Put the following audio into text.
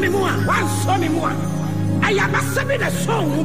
me more, one saw me more. I am a 7 song.